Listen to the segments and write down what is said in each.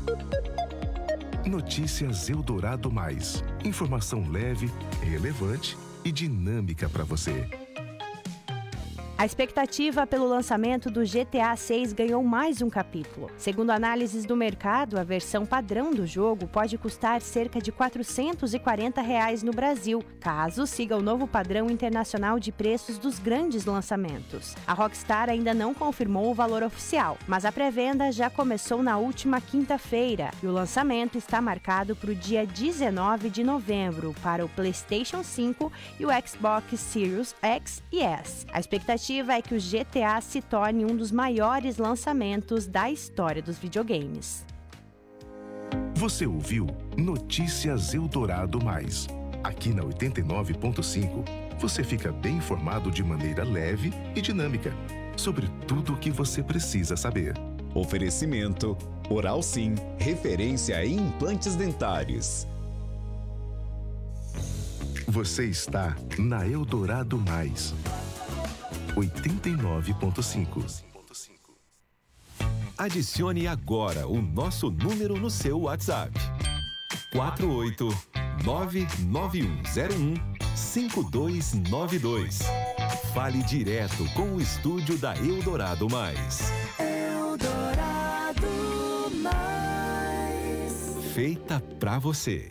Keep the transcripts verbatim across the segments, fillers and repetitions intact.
Notícias Eldorado Mais. Informação leve, relevante e dinâmica para você. A expectativa pelo lançamento do G T A seis ganhou mais um capítulo. Segundo análises do mercado, a versão padrão do jogo pode custar cerca de quatrocentos e quarenta reais no Brasil, caso siga o novo padrão internacional de preços dos grandes lançamentos. A Rockstar ainda não confirmou o valor oficial, mas a pré-venda já começou na última quinta-feira e o lançamento está marcado para o dia dezenove de novembro para o PlayStation cinco e o Xbox Series X e S. A expectativa é que o G T A se torne um dos maiores lançamentos da história dos videogames. Você ouviu Notícias Eldorado Mais. Aqui na oitenta e nove ponto cinco, você fica bem informado de maneira leve e dinâmica sobre tudo o que você precisa saber. Oferecimento Oral Sim, referência em implantes dentários. Você está na Eldorado Mais. oitenta e nove ponto cinco. Adicione agora o nosso número no seu WhatsApp. quatro oito nove nove um zero um cinco dois nove dois. Fale direto com o estúdio da Eldorado Mais. Eldorado Mais. Feita pra você.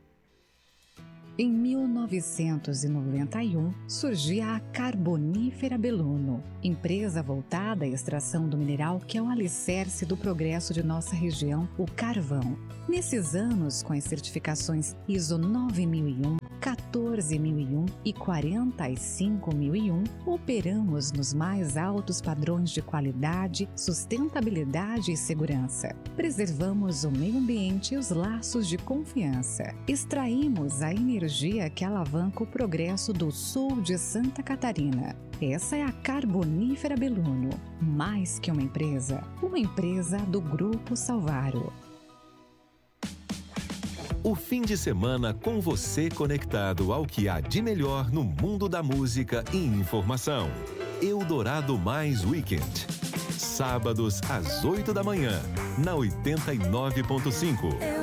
Em mil novecentos e noventa e um, surgia a Carbonífera Belluno, empresa voltada à extração do mineral que é o alicerce do progresso de nossa região, o carvão. Nesses anos, com as certificações I S O nove mil e um, quatorze mil e um e quarenta e cinco mil e um, operamos nos mais altos padrões de qualidade, sustentabilidade e segurança. Preservamos o meio ambiente e os laços de confiança. Extraímos a energia que alavanca o progresso do sul de Santa Catarina. Essa é a Carbonífera Belluno, mais que uma empresa, uma empresa do Grupo Salvaro. O fim de semana com você conectado ao que há de melhor no mundo da música e informação. Eldorado Mais Weekend. Sábados às oito da manhã, na oitenta e nove ponto cinco.